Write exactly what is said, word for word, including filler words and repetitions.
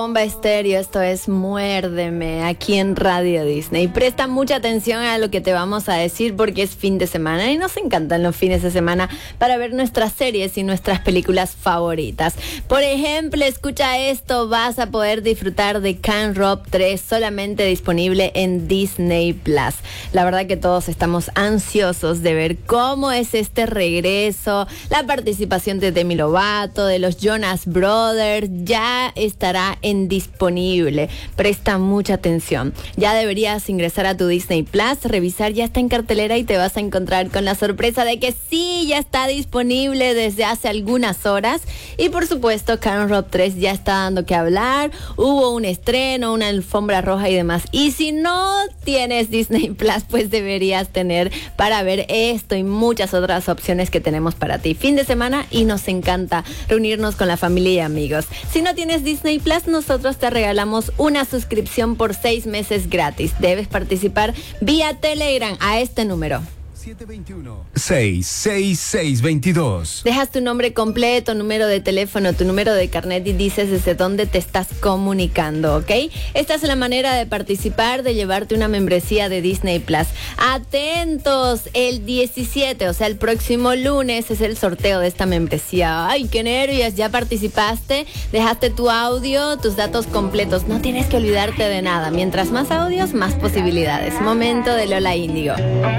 Bomba Estéreo, esto es Muérdeme, aquí en Radio Disney. Presta mucha atención a lo que te vamos a decir porque es fin de semana y nos encantan los fines de semana para ver nuestras series y nuestras películas favoritas. Por ejemplo, escucha esto, vas a poder disfrutar de Camp Rock tres solamente disponible en Disney Plus. La verdad que todos estamos ansiosos de ver cómo es este regreso, la participación de Demi Lovato, de los Jonas Brothers, ya estará en disponible. Presta mucha atención. Ya deberías ingresar a tu Disney Plus, revisar, ya está en cartelera y te vas a encontrar con la sorpresa de que sí, ya está disponible desde hace algunas horas. Y por supuesto, Camp Rock tres ya está dando que hablar. Hubo un estreno, una alfombra roja y demás. Y si no tienes Disney Plus, pues deberías tener para ver esto y muchas otras opciones que tenemos para ti. Fin de semana y nos encanta reunirnos con la familia y amigos. Si no tienes Disney Plus, nosotros te regalamos una suscripción por seis meses gratis. Debes participar vía Telegram a este número. siete dos uno, seis seis seis dos dos. Dejas tu nombre completo, número de teléfono, tu número de carnet y dices desde dónde te estás comunicando, ¿ok? Esta es la manera de participar, de llevarte una membresía de Disney Plus. Atentos, el diecisiete, o sea, el próximo lunes es el sorteo de esta membresía. ¡Ay, qué nervios! Ya participaste, dejaste tu audio, tus datos completos. No tienes que olvidarte de nada. Mientras más audios, más posibilidades. Momento de Lola Índigo.